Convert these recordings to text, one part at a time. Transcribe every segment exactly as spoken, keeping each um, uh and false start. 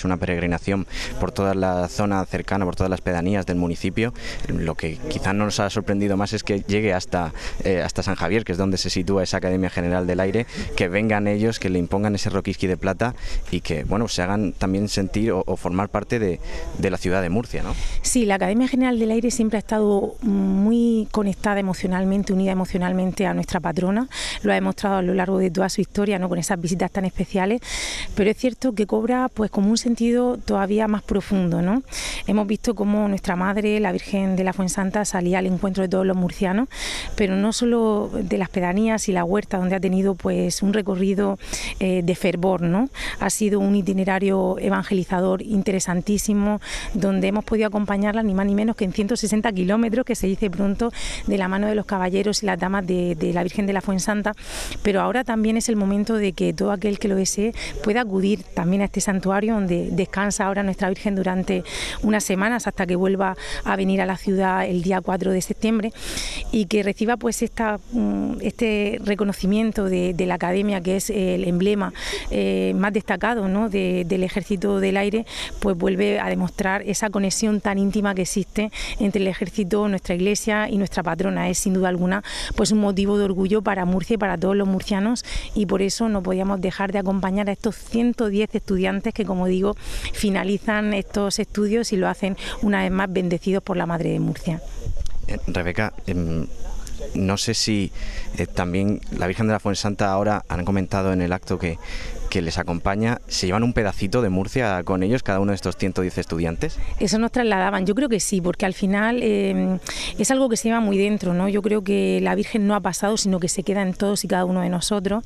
hecho una peregrinación por toda la zona cercana, por todas las pedanías del municipio. Lo que quizá no nos ha sorprendido más es que llegue hasta, eh, hasta San Javier, que es donde se sitúa esa Academia General del Aire, que vengan ellos, que le impongan ese roquisqui de plata y que, bueno, se hagan también sentir o, o formar parte de, de la ciudad de Murcia, ¿no? Sí, la Academia General del Aire siempre ha estado muy conectada emocionalmente, unida emocionalmente a nuestra patrona. Lo ha demostrado a lo largo de toda su historia, ¿no?, con esas visitas tan especiales, pero es cierto que cobra pues como un sentido todavía más profundo, ¿no? Hemos visto cómo nuestra madre, la Virgen de la Fuensanta, salía al encuentro de todos los murcianos, pero no solo de las pedanías y la huerta, donde ha tenido pues un recorrido eh, de fervor, ¿no? Ha sido un itinerario evangelizador interesantísimo, donde hemos podido acompañarla ni más ni menos que en ciento sesenta kilómetros, que se dice pronto, de la mano de los caballeros y las damas de, de la Virgen de la Fuensanta. Pero ahora también es el momento de que todo aquel que lo desee pueda acudir también a este santuario, donde descansa ahora nuestra Virgen durante unas semanas hasta que vuelva a venir a la ciudad el día cuatro de septiembre, y que reciba pues esta, este reconocimiento de, de la Academia, que es el emblema eh, más destacado, ¿no?, de, del Ejército del Aire. Pues vuelve a demostrar esa conexión tan íntima que existe entre el Ejército, nuestra Iglesia y nuestra patrona. Es sin duda alguna pues un motivo de orgullo para Murcia y para todos los murcianos, y por eso no podíamos dejar de acompañar a estos ciento diez estudiantes que, como digo, finalizan estos estudios y lo hacen una vez más bendecidos por la Madre de Murcia. Eh, Rebeca, eh, no sé si eh, también la Virgen de la Fuensanta, ahora han comentado en el acto que que les acompaña, ¿se llevan un pedacito de Murcia con ellos, cada uno de estos ciento diez estudiantes? Eso nos trasladaban, yo creo que sí, porque al final eh, es algo que se lleva muy dentro, ¿no? Yo creo que la Virgen no ha pasado, sino que se queda en todos y cada uno de nosotros,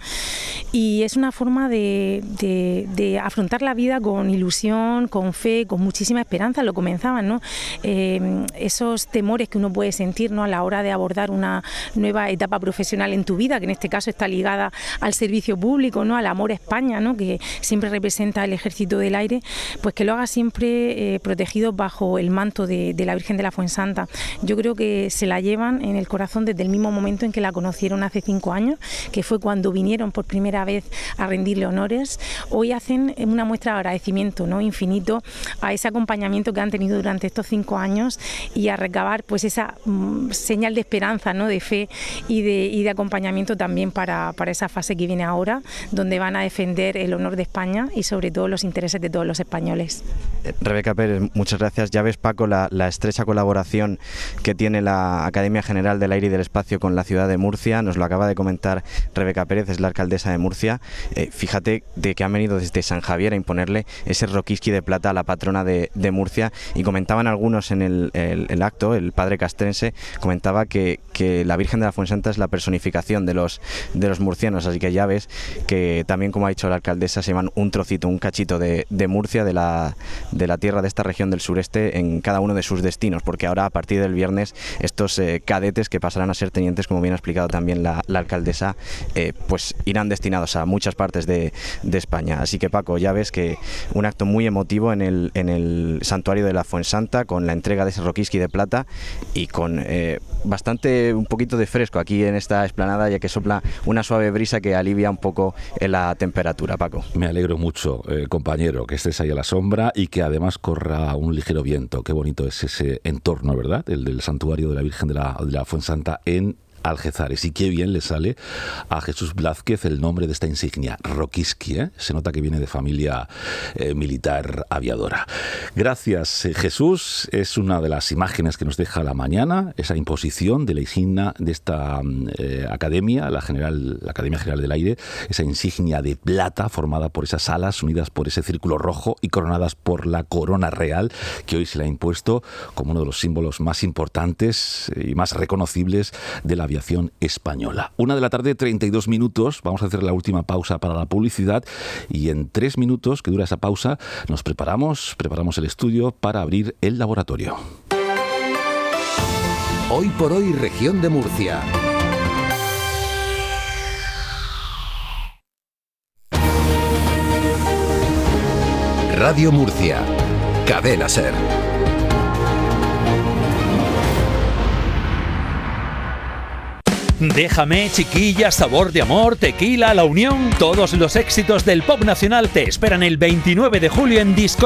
y es una forma de, de, de afrontar la vida con ilusión, con fe, con muchísima esperanza. Lo comenzaban, ¿no? Eh, esos temores que uno puede sentir, ¿no?, a la hora de abordar una nueva etapa profesional en tu vida, que en este caso está ligada al servicio público, ¿no?, al amor a España, ¿no?, que siempre representa el Ejército del Aire, pues que lo haga siempre eh, protegido bajo el manto de, de la Virgen de la Fuensanta. Yo creo que se la llevan en el corazón desde el mismo momento en que la conocieron hace cinco años, que fue cuando vinieron por primera vez a rendirle honores. Hoy hacen una muestra de agradecimiento, ¿no?, infinito a ese acompañamiento que han tenido durante estos cinco años y a recabar pues esa mm, señal de esperanza, ¿no?, de fe y de, y de acompañamiento también para, para esa fase que viene ahora, donde van a defender el honor de España y sobre todo los intereses de todos los españoles. Rebeca Pérez, muchas gracias. Ya ves, Paco, la, la estrecha colaboración que tiene la Academia General del Aire y del Espacio con la ciudad de Murcia. Nos lo acaba de comentar Rebeca Pérez, es la alcaldesa de Murcia. Eh, fíjate de que han venido desde San Javier a imponerle ese roquisqui de plata a la patrona de, de Murcia, y comentaban algunos en el, el, el acto, el padre castrense comentaba que, que la Virgen de la Fuensanta es la personificación de los, de los murcianos, así que ya ves que también, como ha dicho la alcaldesa, se llevan un trocito, un cachito de, de Murcia, de la, de la tierra de esta región del sureste, en cada uno de sus destinos, porque ahora a partir del viernes estos eh, cadetes que pasarán a ser tenientes, como bien ha explicado también la, la alcaldesa, eh, pues irán destinados a muchas partes de, de España. Así que, Paco, ya ves que un acto muy emotivo en el, en el santuario de la Fuensanta, con la entrega de ese roquisqui de plata y con eh, bastante, un poquito de fresco aquí en esta explanada, ya que sopla una suave brisa que alivia un poco eh, la temperatura. Paco. Me alegro mucho, eh, compañero, que estés ahí a la sombra y que además corra un ligero viento. Qué bonito es ese entorno, ¿verdad? El del santuario de la Virgen de la, de la Fuensanta en Algezares. Y qué bien le sale a Jesús Blázquez el nombre de esta insignia, roquisqui, ¿eh? Se nota que viene de familia eh, militar aviadora. Gracias, eh, Jesús. Es una de las imágenes que nos deja la mañana, esa imposición de la insignia de esta eh, academia, la, general, la Academia General del Aire, esa insignia de plata formada por esas alas unidas por ese círculo rojo y coronadas por la corona real, que hoy se le ha impuesto como uno de los símbolos más importantes y más reconocibles de la aviación española. Una de la tarde, treinta y dos minutos. Vamos a hacer la última pausa para la publicidad y en tres minutos, que dura esa pausa, nos preparamos, preparamos el estudio para abrir el laboratorio. Hoy por hoy, región de Murcia. Radio Murcia. Cadena SER. Déjame, chiquilla, sabor de amor, tequila, la unión. Todos los éxitos del pop nacional te esperan el veintinueve de julio en Disco